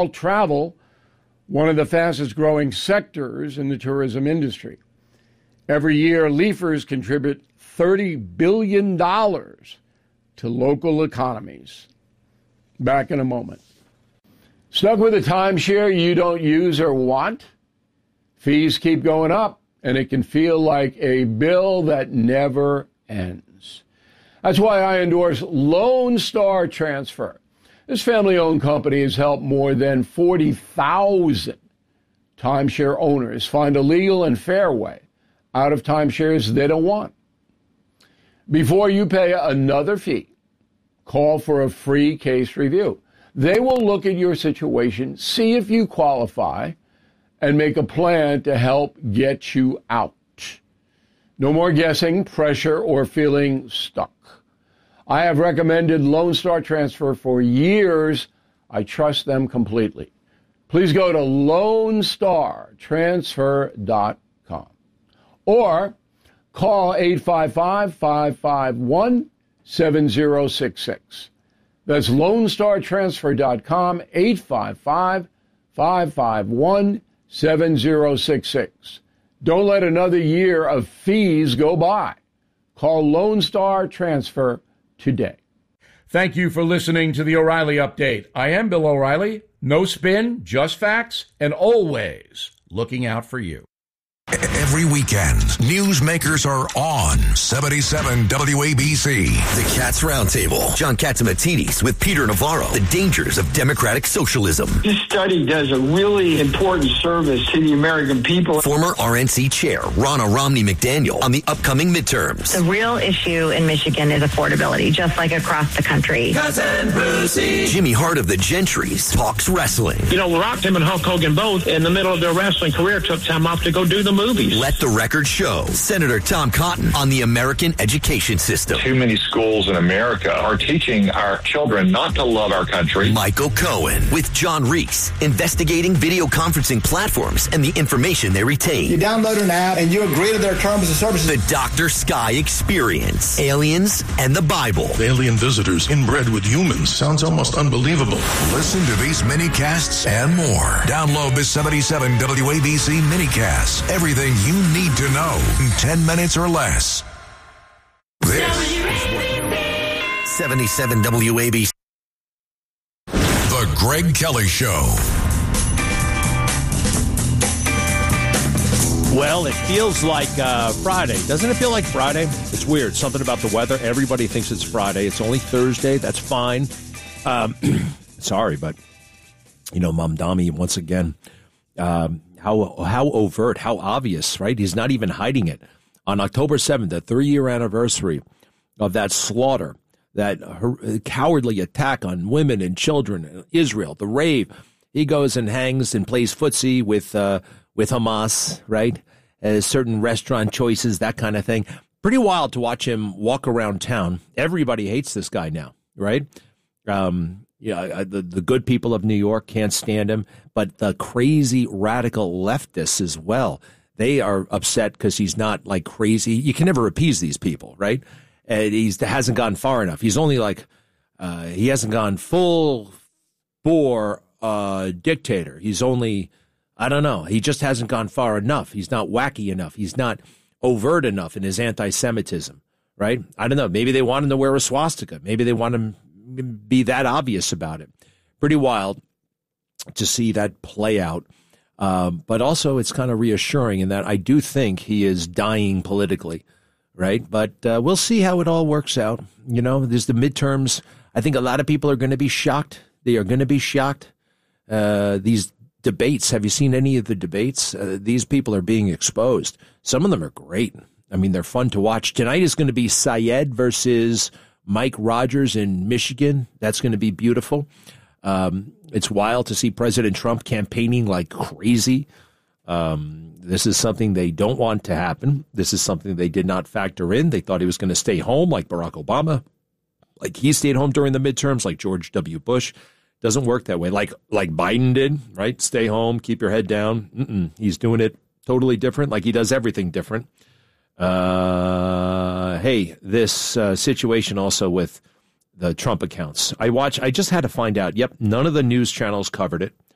Travel, one of the fastest growing sectors in the tourism industry. Every year, Leafers contribute $30 billion to local economies. Back in a moment. Stuck with a timeshare you don't use or want? Fees keep going up, and it can feel like a bill that never ends. That's why I endorse Lone Star Transfer. This family-owned company has helped more than 40,000 timeshare owners find a legal and fair way out of timeshares they don't want. Before you pay another fee, call for a free case review. They will look at your situation, see if you qualify, and make a plan to help get you out. No more guessing, pressure, or feeling stuck. I have recommended Lone Star Transfer for years. I trust them completely. Please go to LoneStarTransfer.com or call 855-551-7066. That's LoneStarTransfer.com, 855-551-7066. Don't let another year of fees go by. Call Lone Star Transfer today. Thank you for listening to the O'Reilly Update. I am Bill O'Reilly. No spin, just facts, and always looking out for you. Every weekend, newsmakers are on 77 WABC. The Cats Roundtable. John Catsimatidis with Peter Navarro. The dangers of democratic socialism. This study does a really important service to the American people. Former RNC chair Ronna Romney McDaniel on the upcoming midterms. The real issue in Michigan is affordability, just like across the country. Cousin Brucey. Jimmy Hart of the Gentrys talks wrestling. You know, Rock, him, and Hulk Hogan both, in the middle of their wrestling career, took time off to go do the movies. Let the record show. Senator Tom Cotton on the American education system. Too many schools in America are teaching our children not to love our country. Michael Cohen with John Reese, investigating video conferencing platforms and the information they retain. You download an app and you agree to their terms and services. The Dr. Sky Experience. Aliens and the Bible. Alien visitors inbred with humans. Sounds almost unbelievable. Listen to these minicasts and more. Download the 77 WABC minicast. Everything you need to know in 10 minutes or less. This is 77 WABC. The Greg Kelly Show. Well, it feels like Friday. Doesn't it feel like Friday? It's weird. Something about the weather. Everybody thinks it's Friday. It's only Thursday. That's fine. Sorry, but, Mamdani, once again, how overt, how obvious, right? He's not even hiding it. On October 7th, the 3-year anniversary of that slaughter, that cowardly attack on women and children, Israel, the rave, he goes and hangs and plays footsie with Hamas, right? Certain restaurant choices, that kind of thing. Pretty wild to watch him walk around town. Everybody hates this guy now, right? The good people of New York can't stand him, but the crazy radical leftists as well, they are upset because he's not like crazy. You can never appease these people, right? He hasn't gone far enough. He's only he hasn't gone full bore dictator. He's only, I don't know, he just hasn't gone far enough. He's not wacky enough. He's not overt enough in his anti-Semitism, right? I don't know. Maybe they want him to wear a swastika. Maybe they want him be that obvious about it. Pretty wild to see that play out. But also it's kind of reassuring in that I do think he is dying politically, right? But we'll see how it all works out. There's the midterms. I think a lot of people are going to be shocked. They are going to be shocked. These debates, have you seen any of the debates? These people are being exposed. Some of them are great. I mean, they're fun to watch. Tonight is going to be Syed versus Mike Rogers in Michigan. That's going to be beautiful. It's wild to see President Trump campaigning like crazy. This is something they don't want to happen. This is something they did not factor in. They thought he was going to stay home like Barack Obama, like he stayed home during the midterms, like George W. Bush. Doesn't work that way. Like Biden did, right? Stay home, keep your head down. He's doing it totally different, like he does everything different. Hey, this situation also with the Trump accounts. I just had to find out. Yep, none of the news channels covered it.